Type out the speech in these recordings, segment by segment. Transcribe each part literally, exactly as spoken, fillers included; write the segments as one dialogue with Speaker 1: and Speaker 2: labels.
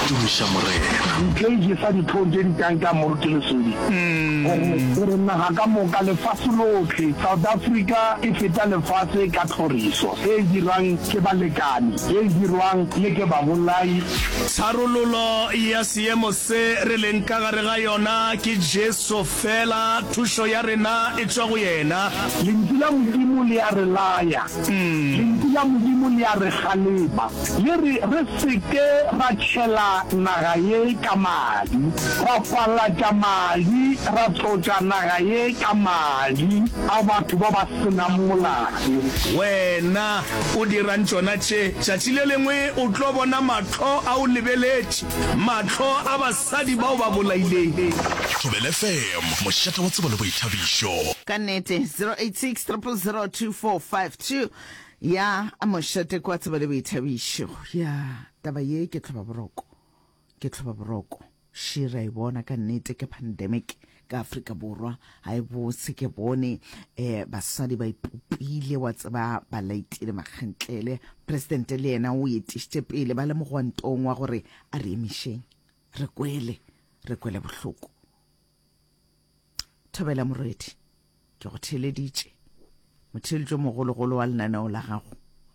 Speaker 1: tumiša morena
Speaker 2: ntle e sa dithong tse di kang ka moruti lesodi gore naga ka moka lefatshe lotlhe South Africa e feta lefatshe ka tlhoriso e dirang ke balekane e dirwang le ke babolai.
Speaker 3: Tharololo ya seemo se re leng ka gare ga yona ke Jesu fela, thušo ya rena e tswa go yena.
Speaker 2: Lentswe la Modimo le a re laya, lentswe la Modimo le a re galeba, le re seke ra tšhela naga ye ka madi, ra falatša madi, ra tlotša naga ye ka madi a batho ba ba senang molato.
Speaker 3: Wena o dirang tšona tše, tšatši le lengwe o tlo bona matlho a o lebeletše, matlho a basadi bao ba bolaileng.
Speaker 1: Thobela F M mošate wa tsebo le boithabišo
Speaker 4: ka nnete zero eight six zero zero two four five two ya a mošate kwa tsebo le boithabišo. Ya taba ye ke tlhoba boroko ke tlhoba boroko shira e bona ka nnete ke pandemic ka Afrika Borwa ha e bose ke bone eh basadi ba ipopile wa tseba ba laitile makgentlele. President le yena o yetiste pele ba le mogwantong wa gore a re emisheng re kwele re kwele bohloko. Thobela moredi ke go theleditše motheletšo mogologolo wa lenaneo la gago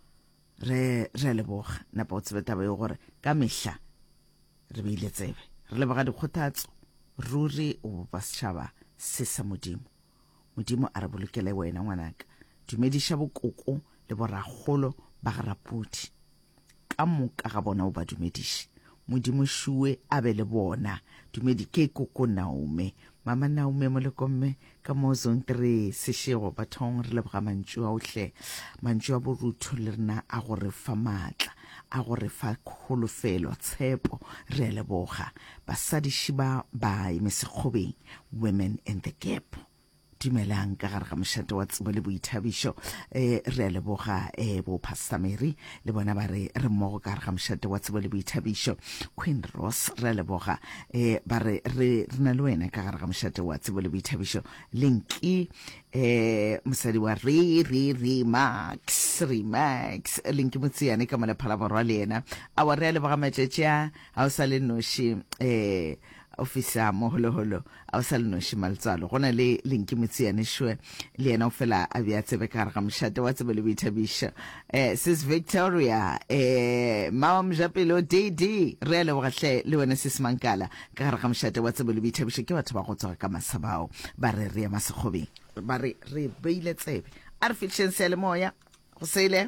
Speaker 4: re re leboga napa o tsebe taba yo gore ka mehla re beile tsebe re leboga dikgothatso ruri o bopa setšhaba se sa Modimo. Modimo a re bolokele wena ngwanaka, dumediša bokoko le boragolo ba ga rapudi ka moka ga bona o ba dumediše. Modimo šue a be le bona dumedi ke koko Naume mama Naume molekomme ka mo zone three sešego bathong re leboga mantšu a ohle mantšu a borutho le rena a gore fa maatla a gore fa kholofelo tshepo re leboga basadi shiba ba emesekgobeng women in the gap. Dumelang ka gare ga mošate wa tsebo le boithabišo eh re leboga eh bo Pastor Mary le bona ba re re mmogo ka gare ga mošate wa tsebo le boithabišo. Queen Ross re leboga eh ba re re rena le wena ka gare ga mošate wa tsebo le boithabišo. Linki eh mosadi wa re re re Max re Max Linki motsiane ka mala phala borwa le yena a wa re leboga matšetša a o sa le noši eh ofisa moholoholo a o sa le noši maltswalo gona le Linki motsiane shwe le yena o fela a bea tsebe ka gare ga mošate wa tsebo le boithabišo. eh sis Victoria eh mama mjapelo Didi re le bogahle le wena sis Mankala ka gare ga mošate wa tsebo le boithabišo ke batho ba go tswa ka masabao ba re re ya masekgobeng ba re re beile tsebe a re fitlheng se le moya go sele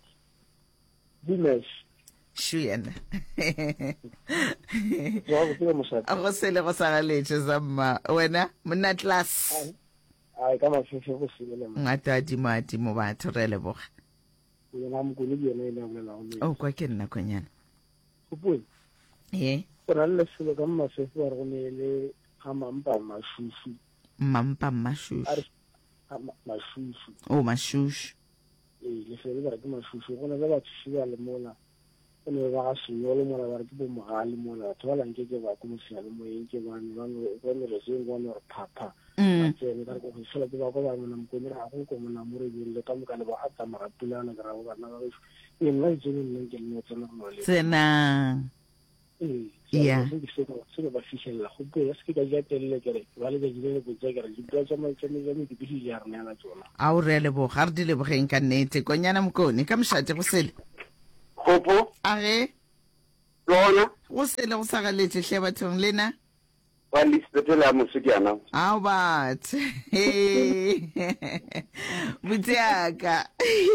Speaker 2: Dinesh
Speaker 4: Shuyana
Speaker 2: ja go tsela mošate
Speaker 4: go sele go sa galetše zamma wena monna class
Speaker 2: ai ka mafefe go sele
Speaker 4: ngata di mati mo batho re leboga
Speaker 2: yena mo go le yena ena bolela go
Speaker 4: o kwa ke nna konyana
Speaker 2: go puo
Speaker 4: eh
Speaker 2: ra le selo ka mafefe wa go ne le gamampa mashushu
Speaker 4: mampa mashushu
Speaker 2: mashushu
Speaker 4: o mashushu
Speaker 2: eh le selo ba ke mashushu go ne ba tshia le mola o ne ba se yo le mola ba ke bo mogali mola thola nke ke ba ko mosela mo yeng ba ne ba ne re se ngwana re papa
Speaker 4: mm
Speaker 2: tsene ka go sela ke ba go ba mona mo kone ra go ko mona mo re le ka mo ka le ba a tsa maratulana ka ra go bana ba e nna e tsene nne ke le tsena go le
Speaker 4: tsena
Speaker 2: eh
Speaker 4: yeah
Speaker 2: se ba fišella go go se ka ja telle kere ba le di le go ja kere di tla tsama tsene ya me di bi ya rena na tsona
Speaker 4: a o re lebo ga re di lebogeng ka nnete konyana mokone ka mošate go sele
Speaker 2: gopo
Speaker 4: a ge
Speaker 2: lona
Speaker 4: go sele go sa galetše hle bathong lena
Speaker 2: ba lisbetela mosikiana
Speaker 4: a bat butiaka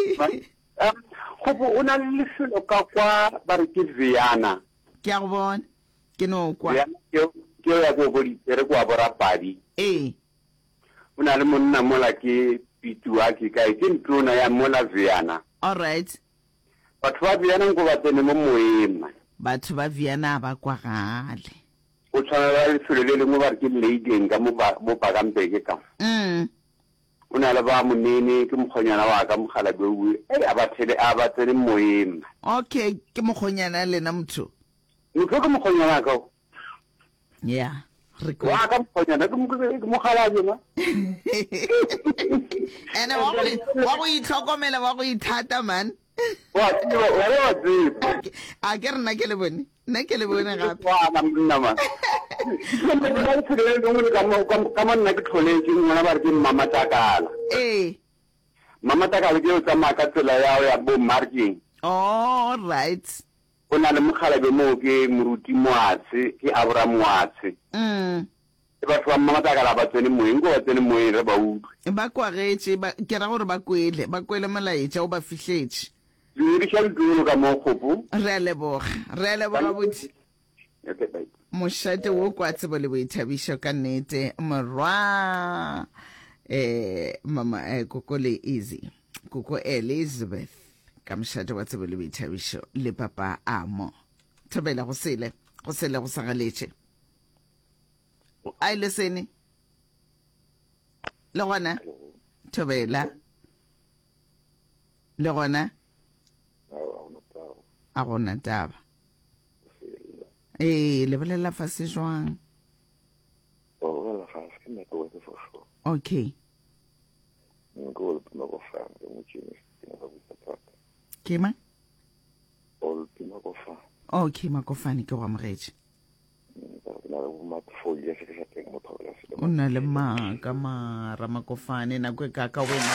Speaker 2: gopo o na le lefelo ka kwa ba re ke Viana
Speaker 4: ke a go bona ke no kwa
Speaker 2: ke ke ya go bodi re kwa borapadi
Speaker 4: eh
Speaker 2: o na le monna mola ke pitua ke ka ke ntona ya mola Viana.
Speaker 4: All right
Speaker 2: batho ba Viana go ba tsene mo moema
Speaker 4: batho ba Viana ba kwa gale
Speaker 2: o tshwana le lefelo le lengwe ba re ke Leiden ka mo ba mo Pagambeke ka
Speaker 4: mm
Speaker 2: o na le ba monene ke mokgonyana wa ka mogala bewe e a ba tshele a ba tsene moema.
Speaker 4: Okay ke mokgonyana lena motho
Speaker 2: motho ke mokgonyana ka
Speaker 4: yeah re ko
Speaker 2: wa ka mokgonyana ke mogala jona
Speaker 4: ene wa go wa go itlhokomela wa go ithata man
Speaker 5: wa tseba wa le wa tseba
Speaker 4: a ke rena ke le bone nna ke le bone gape
Speaker 5: wa na mna ma ke me ba tsile le ngwe ka mo ka mo nna ke tlholetse ngwana ba re ke mama takala
Speaker 4: eh
Speaker 5: mama takala ke o tsama ka tsela ya ya bo marking
Speaker 4: all right
Speaker 5: o na le mogalabe mo ke moruti moatse ke abra moatse
Speaker 4: mm
Speaker 5: ba twa mama takala ba tsene mo ngo ba tsene mo re ba utlwe
Speaker 4: ba kwagetse ba ke ra gore ba kwele ba kwele molaetša o ba fihletse
Speaker 5: di shall do ka mo khopu
Speaker 4: re a leboga re a leboga botse
Speaker 5: okay bye
Speaker 4: mošate wo kwa tsebo le boithabišo ka nnete morwa eh mama eh koko le easy koko Elizabeth ka mošate wa tsebo le boithabišo le papa amo thobela go sele go sele go sagaletše a ile sene le gona thobela le gona a gona taba eh le bolela fase jwang
Speaker 5: oh ga se me go se fo
Speaker 4: okay
Speaker 5: ngo le no go fa mo chini no go fa
Speaker 4: kema
Speaker 5: o le no go fa
Speaker 4: okay makofane ke go amogetse
Speaker 5: na go ma fo ya se se teng mo thola se
Speaker 4: o na le maka mara makofane na kwe ka ka wena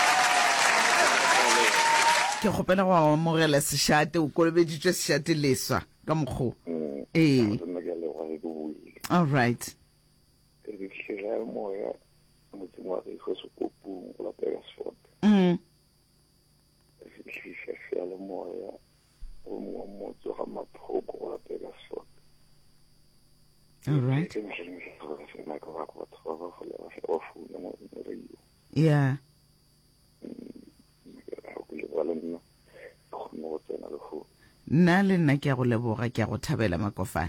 Speaker 4: ke gopela go amogela sešate o kolobeditswe sešate leswa ka mokgo eh all right
Speaker 5: ke shela mo ya mo tswa re go se kopu la pega sport
Speaker 4: mm
Speaker 5: ke shela mo ya o mo mo tswa ma phoko la pega sport
Speaker 4: all right yeah nna le nna ke a go leboga ke a go thabela makofane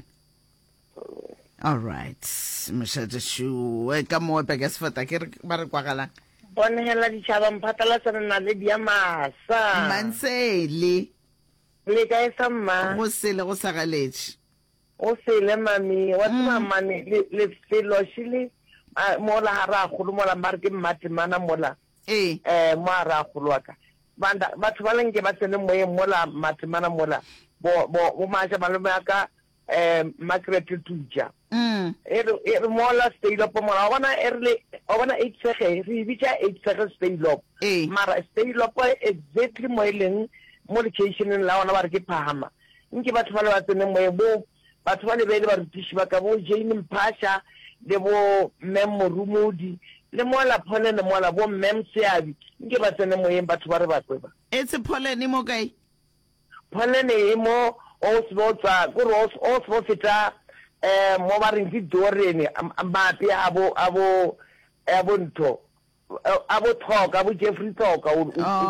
Speaker 4: all right mošate shu e ka mo pega sefata ke ba re kwagalang
Speaker 6: bonela ditšhaba mphatala tsena na le dia masa
Speaker 4: mansele
Speaker 6: le ka esa mma
Speaker 4: go sele go sagaletše
Speaker 6: o sele mami wa tsama mane le felo shile mola hara khulu mola marke mate mana mola
Speaker 4: eh
Speaker 6: eh mo ara khulu waka banda batho ba leng ke ba tsene moye mola mate mana mola bo bo o ma ja malome aka eh Margaret Tuja
Speaker 4: mm
Speaker 6: er er mola stay up mola ona erle ona eight sege re bitsa eight sege stay up
Speaker 4: eh
Speaker 6: mara stay up exactly mo eleng mo location la ona ba re ke phahama nke batho ba le ba tsene moye bo batho ba le bele ba rutishi ba ka bo Jane Mpasha le bo Mem Rumudi le mola phone le mola bo Mem Seabi nke ba tsene mo yeng batho ba re ba tseba
Speaker 4: etse pholene mo kae
Speaker 6: pholene e mo o sbotsa go ro o sbo feta eh mo ba re di dorene ambapi abo abo abo nto abo thoka abo Jeffrey thoka o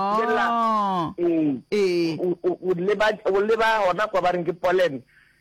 Speaker 4: oh
Speaker 6: eh
Speaker 4: eh
Speaker 6: o le ba o le ba ona kwa ba re ke pollen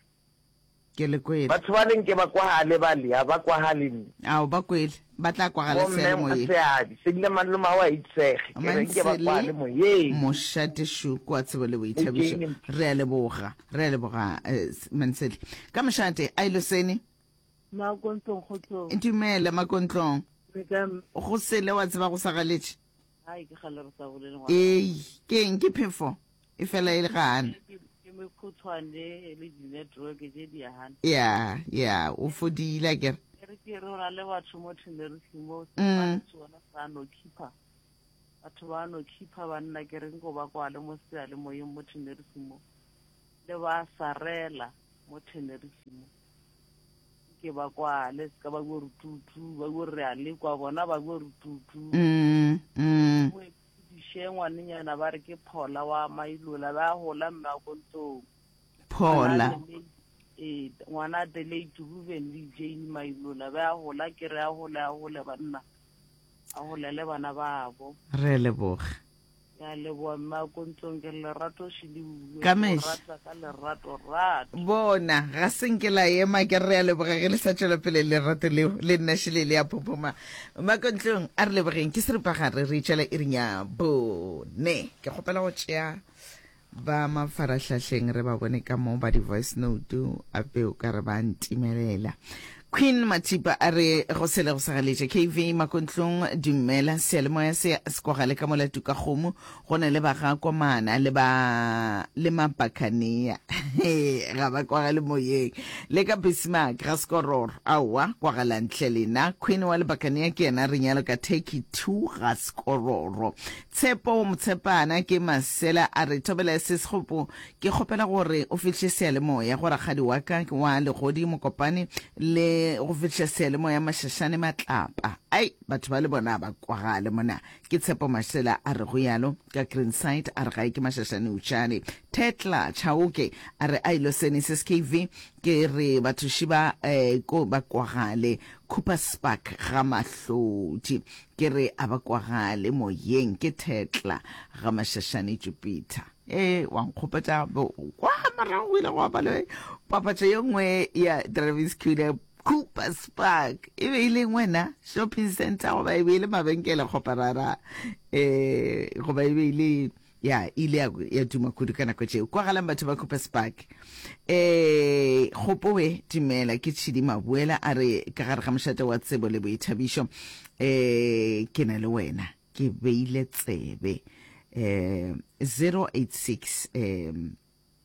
Speaker 4: ke le kwele
Speaker 6: batho ba leng ke ba kwa hale ba le ba kwa hale
Speaker 4: a o ba kwele ba tla kwa gale sele mo ye
Speaker 6: se le maloma wa itsege ke ba kwa le mo ye
Speaker 4: mošate shu kwa tsebo le boithabišo re a leboga re a leboga mansele ka mošate a ile sene
Speaker 7: makontlong khotso
Speaker 4: dumela makontlong
Speaker 7: ka
Speaker 4: go sele wa tseba go sagaletše
Speaker 7: ai ke gala re sa bolele ngwa
Speaker 4: ee ke eng ke phefo e fela e le gana
Speaker 7: ke me khutshwane le di network je di hana
Speaker 4: ya ya o fodile ke
Speaker 7: re ke re ra le batho mo thendere simo
Speaker 4: Mm.
Speaker 7: tsona sa no keeper batho ba no keeper ba nna ke reng go ba kwa le mo se le mo yeng mo thendere simo le ba sarela mo thendere simo ke ba kwa le ska ba go rututu ba go re a le kwa bona ba go rututu
Speaker 4: mm mm
Speaker 7: mo di shengwa nyana ba re ke phola wa mailola ba hola mma go ntso
Speaker 4: phola
Speaker 7: eh ngwana de le Juven le Jane mailola ba hola ke re a hola a hola banna a hola le bana ba bo
Speaker 4: re leboga
Speaker 7: ya le bo mma go ntso ke le rato shili
Speaker 4: Ka mehla.
Speaker 7: rata ka le rato rato
Speaker 4: bona ga senkela ema ke re a leboga ge le sa tšwela pele le rate leo le nna šhile le ya phopoma makontlong a re lebogeng ke seripagare re itšela e reng ya bone ke kgopela go tšea ba mafaratlhatlheng re ba bone ka mo ba di-voice note a peo ka re ba ntimelela Queen Matipa a re go sele go sagaleje K V Makontlong dumela sealemoya se skogale ka mola tuka gomo go ne le ba ga komana le ba le mapakania ga ba kwa le moyeng le ka Bismarck ga skoror awa kwa ga lantlelena Queen wa le bakania ke ena re nyalo ka take two ga skororo tshepo motshepana ke masela a re tobela se segopo ke gopela gore o fitlhe sealemoya go ragadi wa ka wa le godi mokopane le go fitlha sealemo ya mashashane matlapa ai batho ba le bona ba kwagale mona ke tshepo masela a re go yalo ka Greenside a re ga ke mashashane utshane Tetla Chauke a re ai lo senesis K V ke re batho shiba eh ko ba kwagale Cooper Spark ga mahlodi ke re aba kwagale moyeng ke Tetla ga mashashane Jupiter eh wa nkgopetsa kwa mara o ile go ba le papa tse yengwe ya Travis Kuda Cooper Spark e be ile ngwena shopping center go ba e be ile mabenkele goparara eh go ba e be ile ya ile ya tuma kudu kana ko tsheo kwa galang batho ba Cooper Spark eh gopowe dimela ke tshidi mabuela a re ka gare ga moshate wa tsebo le boithabisho eh ke na le wena ke beile tsebe eh zero eight six um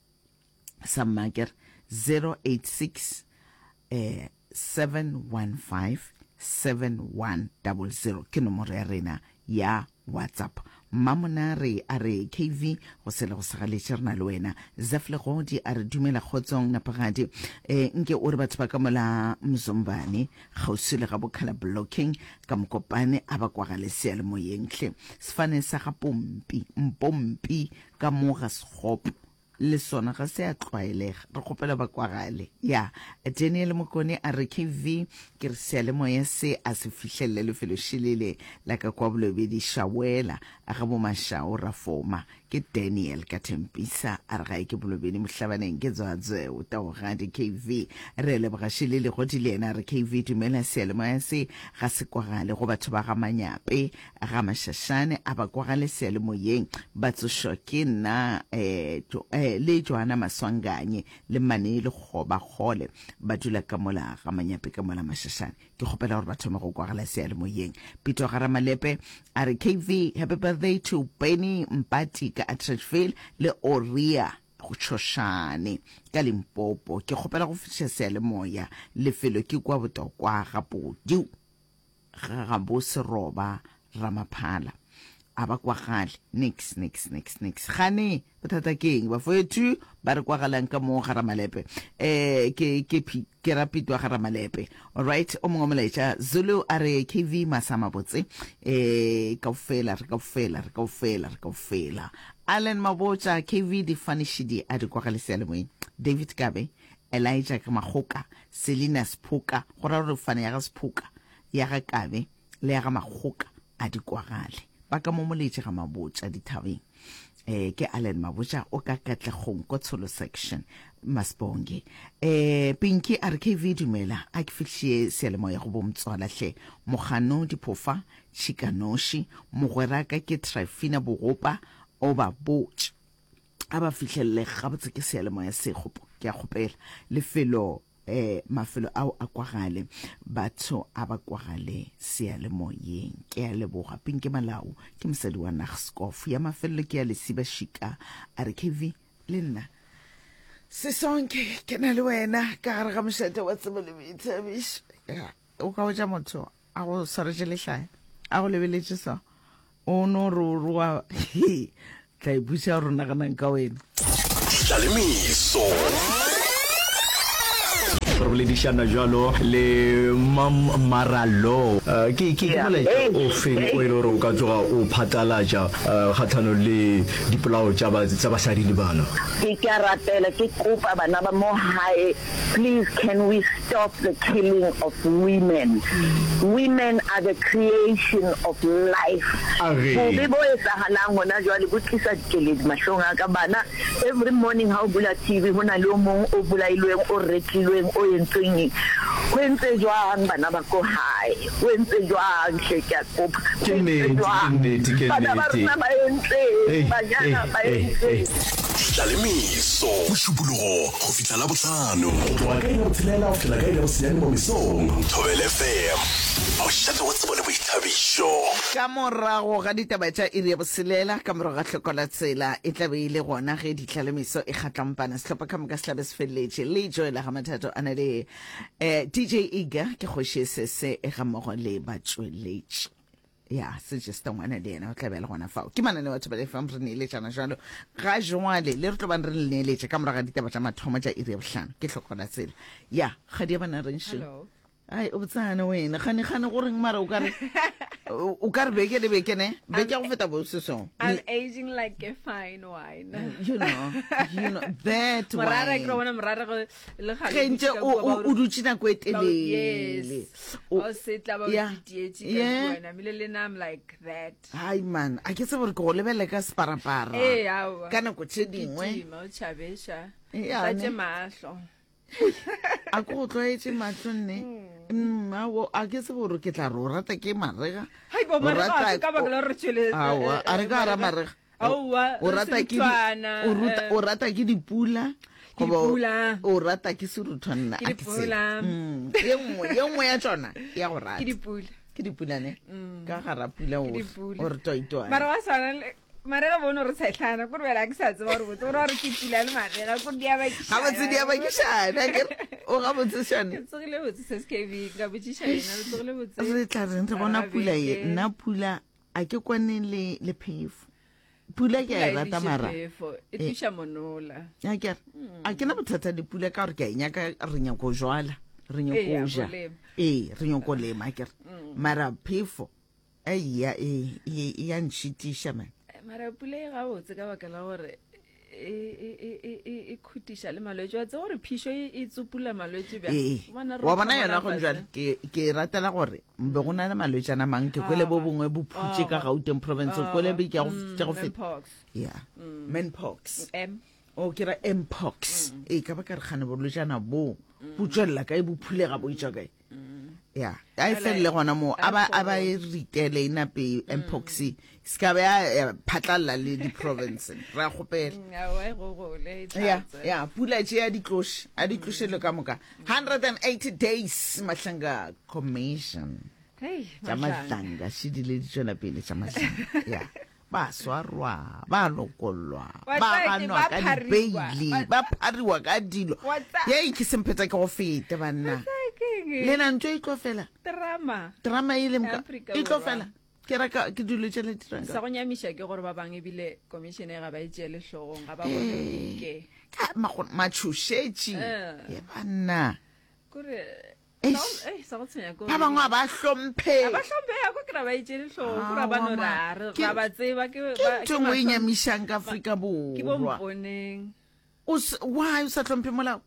Speaker 4: Sammaker zero eight six eh seven one five seven one zero zero ke nomoro ya rena ya WhatsApp mamona re a re K V go sele go sagaleša rena le wena Zafle Godi a re dumela kgotsong napagadi eh nke o re batho ba ka mola Mzombane gausi le ga bokhala blocking ka mokopane a ba kwa gale seale moyenhle sefane sa ga pompi mpompi ka mo ga segopo le sona ga se a tlwaelega re gopela ba kwagale ya Daniel Mokone a re K V ke re sealemoya se a se fihlelle le feloshilele la ka kwa bolobedi shawela a ga bo mashao ra foma ke Daniel ka Tempisa a re ga ke bolobedi mohlabaneng ke tswatse o tawo ga di K V re le bagashilele go di lena re K V dumela sealemoya se ga se kwagale go batho ba ga manyape ga mashashane a ba kwagale sealemoyeng batso shoke na eh le Joana Maswanganye le mane le goba gole ba dula ka mola ga manyape ka mola mashashane ke gopela gore batho mo go kwagala seale moyeng Pito Garamalepe a re K V happy birthday to Benny Mpati ka Atchfield le Oria go tshoshane ka Limpopo ke gopela go fitlha seale moya le felo ke kwa botokwa ga podi ga bo seroba Ramaphala aba kwa gale nix nix nix nix gane bothata keng ba foetu ba re kwa galang ka mo Garamalepe eh ke ke ke rapitwa Garamalepe all right o mongwe molaetsa Zulu a re K V Masama botse eh ka ofela re ka ofela re ka ofela re ka ofela Allen Mabocha K V di fanishidi a di kwa gale sele moeng David Kabe Elijah Kamagoka Selina Sphuka go ra re fane ya ga Sphuka ya ga Kabe le ya ga Magoka a di kwa gale ba ka mo moletse ga Mabotsa di thabeng eh ke Allen Mabotsa o ka Katlegong ko Tsholo section Masbonge eh Pinky R K V dumela a ke fitlhie sealemoya go bomtswala hle mogano diphofa Chikanoshi mogwera ka ke Trifina Bogopa o ba botse aba fihlelle ga botse ke sealemoya se gopo ke a gopela lefelo eh mafelo ao a kwagale batho a ba kwagale sealemoyeng ke a leboga Pinke Malao ke mosadi wa Nagskof ya mafelo ke a lesiba shika a re K V le nna se sonke ke na le wena ka gare ga moshate wa tsebo le boithabišo o ka o ja motho a go swaretse lehlaya a go lebeletse sa o no rurwa tla ipuša rona ganang ka wena
Speaker 1: Tlaleimiso
Speaker 8: re boledišana jalo le Mam Maralo ke ke mole o fe o ile re o ka tsoga o phatlalatša kgatlhano le dipolao tša ba tsa basadi le bana
Speaker 6: ke ka ratela ke kopa bana ba mo hae please can we stop the killing of women women are the creation of life go be bo etsahalang hona jwale go tlisa dikeledi mahlong a ka bana every morning how bula T V hona le o mong o bulailweng o rekilweng o entseng o entse jwang bana ba ko hae o entse jwang hle ke a kopa
Speaker 8: ke nnete ke nnete ke nnete
Speaker 6: bana ba entse banyana ba entse
Speaker 1: ditlaleimiso mošupologo go fitlha la botlhano go tloga ka ile botshelela go fitlhela ka ile bosenyane mo mesong Thobela F M mošate wa tsebo le boithabišo
Speaker 4: ka morago ga ditaba tša iri ya boselela ka morago ga tlhokola tsela e tla be ile gona ge ditlaleimiso e kgatlampana sehlopha ka moka se tlabe se feleletše le joela ga mathato a na le eh, D J Iga ke kgoši se se e ga mmogo le batšweletši ya se just ngwana le yena o tla be le gona fao ke manane batho ba le fam re neeletšana jalo ga jwale le re tlo bang re le neeletše ka morago ga ditaba tša mathomo tša iri ya bohlano ke tlhokola tsela ya ga di a bana renšo ai o botsana wena gane gane goreng mara o ka re o ka re beke le beke ne beke go feta bo sesong
Speaker 9: I'm aging like a fine wine.
Speaker 4: you know you know that
Speaker 9: Morara
Speaker 4: wine
Speaker 9: ke bona morara go le ga
Speaker 4: ge ntse o o dutse nako e telele
Speaker 9: o se tla ba
Speaker 4: Yeah.
Speaker 9: dietše
Speaker 4: Yeah.
Speaker 9: ka bona mile le I'm like that.
Speaker 4: ai man a ke se gore ke go lebelle ka separapara
Speaker 9: Eh awa.
Speaker 4: ka nako tše dingwe
Speaker 9: Kitima, o chabesha.
Speaker 4: Eh,
Speaker 9: Sa
Speaker 4: ane.
Speaker 9: tše mahlo.
Speaker 4: a ko go tlwaetse matlo nne Mm, awo, a ke se gore ke tla re o rata ke marega
Speaker 9: Hai bo
Speaker 4: O
Speaker 9: marega
Speaker 4: rata-
Speaker 9: ka ba le re tšwele.
Speaker 4: Aowa, a re ka ra marega
Speaker 9: Aowa,
Speaker 4: o rata ke di-
Speaker 9: Sethwana,
Speaker 4: o ruta-
Speaker 9: eh.
Speaker 4: o rata ke dipula
Speaker 9: Ke
Speaker 4: goba o-
Speaker 9: dipula.
Speaker 4: o rata ke seruthwanna
Speaker 9: Ke dipula.
Speaker 4: ye nngwe ya tsona ya go rata
Speaker 9: Ke dipula.
Speaker 4: ke dipulane ka gara pula o
Speaker 9: dipula.
Speaker 4: o re toitoa
Speaker 9: Mara wa sana le marega bona re sa tlhana go re ke sa tseba gore o re ke pila le marega go dia ba ke.
Speaker 4: ga botse di a bakišana o ga botsešane
Speaker 9: Ke tsogile botse se K V ka botsisha ena re tsogile botse.
Speaker 4: re tla reng re bona
Speaker 9: Mara
Speaker 4: pula e
Speaker 9: beke.
Speaker 4: nna pula a ke kwane le le phefo pula ke a e rata mara
Speaker 9: e thuša monola.
Speaker 4: ya ke re a ke na bothata le pula ka gore ke a e nyaka re nyako jwala re
Speaker 9: Eh,
Speaker 4: nyako
Speaker 9: ya
Speaker 4: ja
Speaker 9: go lema.
Speaker 4: ee re nyako lema ke re mara phefo eia e e ya ntšhitiša man
Speaker 9: Mara pula e ga botse ka baka la gore e e e e e khutiša le malwetse wa tse gore phišo e e tsupula malwetse bja.
Speaker 4: ee wa bona yona go jale ke ke ratela gore mbe go na le malwetsana mang ke kwele bo bongwe bo phutse ka Gauteng province kwele be ke go tša go feta ya menpox
Speaker 9: M
Speaker 4: o ke ra mpox e ka ba ka re gane bolwetsana bo bo tswelela kae bo phulega bo itša kae ya a e felele gona mo a ba a ba e ritele inape mpox se ka be a phatlalla le di-province re a gopela
Speaker 9: wa e go gole
Speaker 4: ya ya pula tše ya ditloše a ditlošelo ka moka one hundred eighty days mahlanga commission
Speaker 9: hey
Speaker 4: tša mahlanga šedile di tšwela pele tša mahlanga ya ba swarwa ba lokolwa
Speaker 9: Wa
Speaker 4: ba
Speaker 9: tsaya ke
Speaker 4: ganwa
Speaker 9: ba
Speaker 4: ka
Speaker 9: phariwa.
Speaker 4: dibeili
Speaker 9: Wa-
Speaker 4: ba phariwa ka dilo
Speaker 9: Wa tsaya-
Speaker 4: ye ke sempheta ke go fete banna le na ntho e tlo fela
Speaker 9: drama
Speaker 4: drama e le
Speaker 9: Ya
Speaker 4: moka
Speaker 9: Afrika
Speaker 4: e tlo
Speaker 9: Borwa.
Speaker 4: fela ke reka ke dilo tše le dirang
Speaker 9: sa
Speaker 4: ka
Speaker 9: go nyamiša ke gore ba bangwe ebile komišene ga ba e tšeele tlhogong ga ba bone ke
Speaker 4: ka mago- matšhošetše
Speaker 9: Eh.
Speaker 4: ye banna
Speaker 9: kore
Speaker 4: Eish.
Speaker 9: eh sa go tshwenya ko
Speaker 4: ba bangwe a ba hlompe
Speaker 9: ba hlomphea ko kry-a ba e tšeele tlhogong kore ba no
Speaker 4: Aowa,
Speaker 9: ra
Speaker 4: man.
Speaker 9: re
Speaker 4: Ke-
Speaker 9: ra ba tseba ke
Speaker 4: ke
Speaker 9: ba-
Speaker 4: ntho
Speaker 9: ke
Speaker 4: ngwe e
Speaker 9: mahlom-
Speaker 4: nyamišang ka aforika
Speaker 9: ke
Speaker 4: borwa
Speaker 9: bomponeng
Speaker 4: O s- why o sa hlompe molao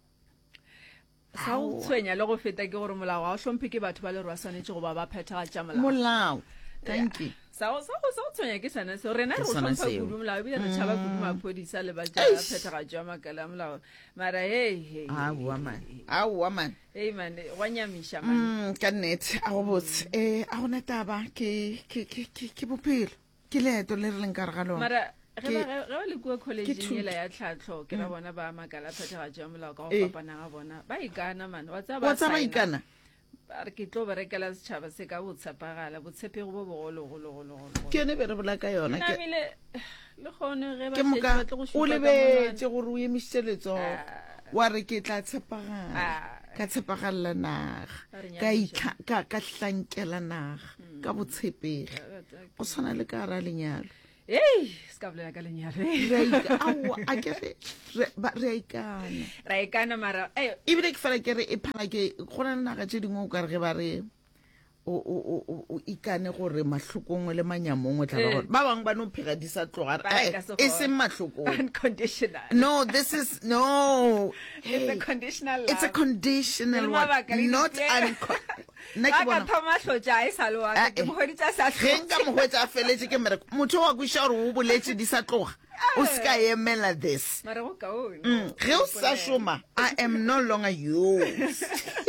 Speaker 9: sa go tshwenya le go feta ke gore molao ga o hlompe ke batho ba le rwa swanetse go ba ba phethagatša molao
Speaker 4: molao thank you
Speaker 9: sa go sa go- sa go tshwenya ke sana seo rena re
Speaker 4: Ke
Speaker 9: go
Speaker 4: sona
Speaker 9: hlompha
Speaker 4: seo.
Speaker 9: kudu molao ebile re tšhaba kudu maphodisa le ba
Speaker 4: Eish.
Speaker 9: phethagatšo ya makala a molao mara hei
Speaker 4: aowa man aowa man
Speaker 9: hei man go nyamiša man
Speaker 4: Mm, ka nnete a go botse um a gona taba ke ke- ke- ke- ke bophelo ke leeto le re leng ka re ga lona
Speaker 9: mara ge
Speaker 4: Ke-
Speaker 9: ba- ge ge ba le kua collegeng
Speaker 4: thuto.
Speaker 9: ela ya tlhatlho ke ra bona ba makala a phethagatšo ya molao ka go
Speaker 4: Eh.
Speaker 9: fapana ga bona ba ikana man wa
Speaker 4: wa
Speaker 9: tsaya ba
Speaker 4: tsaba
Speaker 9: sign-a.
Speaker 4: ikana
Speaker 9: Ba re ke tlo berekela setšhaba se ka botshepagala botshepego bo bogologologologolo
Speaker 4: ke yone be re bola ka yona ke
Speaker 9: namile le kgone ge ba
Speaker 4: ke
Speaker 9: šetše
Speaker 4: moka
Speaker 9: ba tlo go
Speaker 4: o
Speaker 9: šupa ka
Speaker 4: lebetse gore o emišitše letsogo
Speaker 9: Ah.
Speaker 4: wa re ke tla tshepagala
Speaker 9: Ah.
Speaker 4: ka tshepagalela naga
Speaker 9: Ba re
Speaker 4: ka
Speaker 9: nyamiša.
Speaker 4: ikha- ka ka hlankela naga ka botshepegi go tshwana le ka ra lenyalo
Speaker 9: ei se ka bolela ka lenyalo
Speaker 4: Re a ika- aowa, a ke re re- ba- re a ikana
Speaker 9: ra ikana mara eh,
Speaker 4: ebile ke fela ke re e phala ke go na le naga tše dingwe o ka re ge ba re o o- o- o- o ikane gore mahlokongwe le manyamongwe tla ba
Speaker 9: Eh.
Speaker 4: gore ba bangwe ba no phega di sa tloga
Speaker 9: Ba
Speaker 4: re,
Speaker 9: reka
Speaker 4: "Eh,
Speaker 9: sekgowa."
Speaker 4: e seng mahlokong
Speaker 9: unconditional
Speaker 4: no this is no
Speaker 9: it's a
Speaker 4: Hey,
Speaker 9: conditional
Speaker 4: it's a
Speaker 9: love.
Speaker 4: conditional
Speaker 9: Le
Speaker 4: one
Speaker 9: mabaka le
Speaker 4: not
Speaker 9: di-
Speaker 4: unco nna
Speaker 9: Ba
Speaker 4: ke
Speaker 9: ka
Speaker 4: bona
Speaker 9: thoma hlotša a e sa le wa ka,
Speaker 4: Eh,
Speaker 9: ke
Speaker 4: eh.
Speaker 9: mogoditša sa
Speaker 4: ge nka
Speaker 9: hlotše.
Speaker 4: mogwetsa a feletse ke mmereko motho wa kweša gore o boletse di sa tloga o se ka emela this
Speaker 9: mara go kaone
Speaker 4: Mm, ge o sa šoma I am no longer yours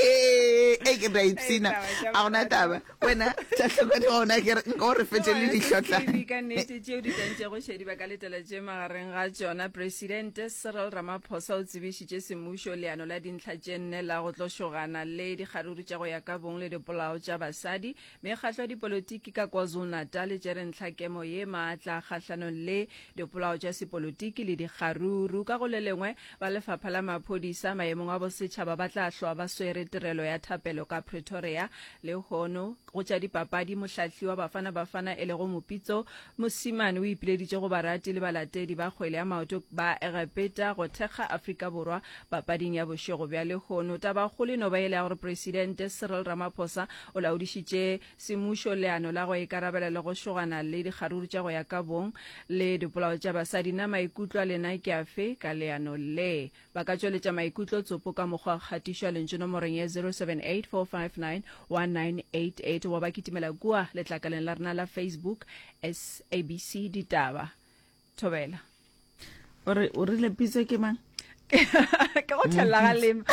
Speaker 4: e ke ra itsina a ona taba wena tla tlhoka di gona ke nka o re fetse le ditlhotla
Speaker 9: ka nnete tšeo di tantše go šedi ba ka letela tše magareng ga tšona presidente Cyril Ramaphosa o tsebišitše semmušo leano la dintlha tše nne la go tlošogana le dikgaruru tša go ya ka bong le dipolao tša basadi mekgatlo ya dipolotiki ka KwaZulu-Natal tšere ntlhakemo ye maatla kgahlanong le dipolao tša sepolotiki le dikgaruru ka go le lengwe ba lefapha la maphodisa maemong a bosetšhaba ba tla hlwa ba swere tirelo ya thapelo ka Pretoria le hono go tša dipapadi mohlahli wa bafana bafana e le go mopitso mosimane o ipileditše go barati le balatedi ba kgwele ya maoto ba egepeta go thekga Afrika Borwa papading ya bošego bja le hono taba kgolo no ba ile ya gore presidente Cyril Ramaphosa o laodišitše semmušo leano la go ikarabela le go šogana le dikgaruru tša go ya ka bong le dipolao tša basadi na maikutlo a lena ke afe ka leano le ba ka tšweletša maikutlo tsopo ka mokgwa kgatišwa lentše nomorong ya zero seven eight four five nine one nine eight eight wa ba kitimela kua letlakaleng la rena la Facebook S A B C ditaba Thobela
Speaker 4: o re o re le pitso ke mang
Speaker 9: ke go tšhella ga lema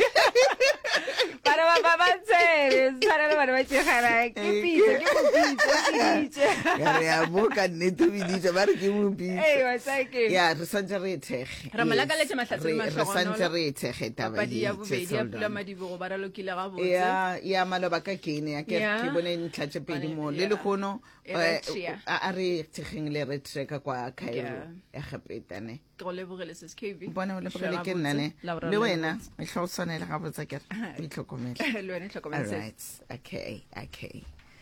Speaker 9: para ba ba tsere tsara ba ba tšhela ke pitso ke go pitso
Speaker 4: ya re a bo ka nnete biditse ba re ke mo pitso
Speaker 9: eh wa tsake
Speaker 4: ya re santse re thege
Speaker 9: ra malaka le tšamatlhatse ma
Speaker 4: re santse re thege taba
Speaker 9: ba di ya bobedi ya pula madibogo ba ra lokile ga botse
Speaker 4: ya ya maloba ka kene ya ke ke bone ntlatse pedi mo le le gono a re thegeng le re treka kwa Cairo ya gapetane
Speaker 9: go lebogele se K V
Speaker 4: bona o lebogele ke nnane le wena e tlhotsane le ga botsa ke re itlhokomele
Speaker 9: le wena itlhokomele
Speaker 4: right okay okay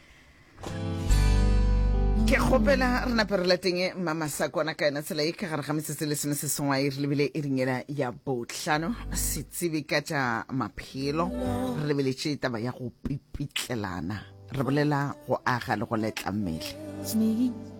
Speaker 4: ke khopela rena perela teng mama sakona ka ena tsela e ka gare ga metsetse le sene se sengwa e re lebile e ringela ya botlhano se tsibi ka tša maphelo re lebile tše taba ya go pipitlelana re bolela go aga le go letla mmele